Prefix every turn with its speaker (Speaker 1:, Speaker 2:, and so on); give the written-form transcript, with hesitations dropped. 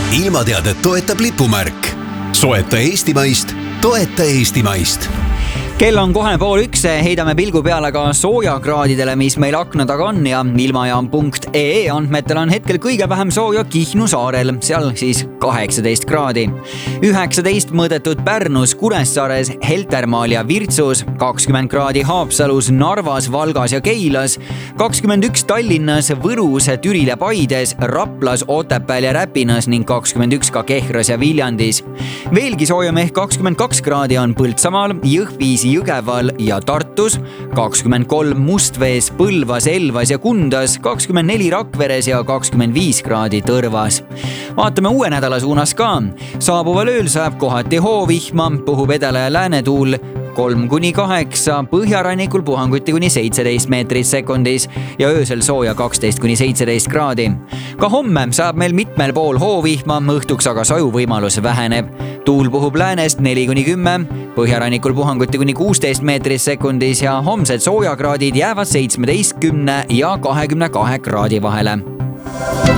Speaker 1: ilmateadet toetab lipumärk. Soeta eestimaist, toeta eestimaist.
Speaker 2: Kell on kohe 12:30, heidame pilgu peale ka soojakraadidele, mis meil akna taga on ja ilmajaam.ee andmetel on hetkel kõige vähem sooja Kihnu saarel, seal siis 18 kraadi. 19 mõõdetud Pärnus, Kuressaares, Heltermaal ja Virtsus, 20 kraadi Haapsalus, Narvas, Valgas ja Keilas, 21 Tallinnas, Võrus, Türil ja Paides, Raplas, Otepääl ja Räpinas ning 21 ka Kehras ja Viljandis. Veelgi soojem ehk 22 kraadi on Põltsamaal, Jõhvis, Jõgeval ja Tartus, 23 Mustvees, Põlvas, Elvas ja Kundas, 24 Rakveres ja 25 kraadi Tõrvas. Vaatame uue nädala suunas ka. Saabuval ööl sajab kohati hoovihma, puhub edela ja läänetuul 3-8, põhjarannikul puhanguti kuni 17 meetrit sekundis ja öösel sooja 12-17 kraadi. Ka homme saab meil mitmel pool hoovihma, õhtuks aga saju võimalus väheneb. Tuul puhub läänest 4-10, põhjarannikul puhanguti kuni 16 meetrit sekundis ja homsed soojakraadid jäävad 17 ja 22 kraadi vahele.